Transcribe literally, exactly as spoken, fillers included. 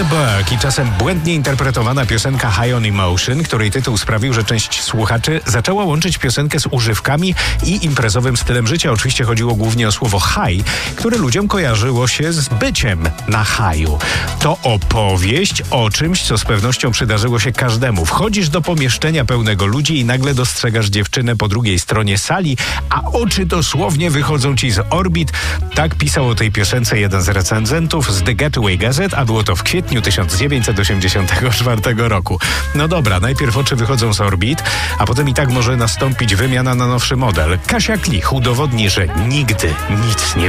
the Berg i czasem błędnie interpretowana piosenka High on Emotion, której tytuł sprawił, że część słuchaczy zaczęła łączyć piosenkę z używkami i imprezowym stylem życia. Oczywiście chodziło głównie o słowo high, które ludziom kojarzyło się z byciem na haju. To opowieść o czymś, co z pewnością przydarzyło się każdemu. Wchodzisz do pomieszczenia pełnego ludzi i nagle dostrzegasz dziewczynę po drugiej stronie sali, a oczy dosłownie wychodzą ci z orbit. Tak pisał o tej piosence jeden z recenzentów z The Getaway Gazette, a było to w kwietniu tysiąc dziewięćset osiemdziesiątego czwartego roku. No dobra, najpierw oczy wychodzą z orbit, a potem i tak może nastąpić wymiana na nowszy model. Kasia Klich udowodni, że nigdy nic nie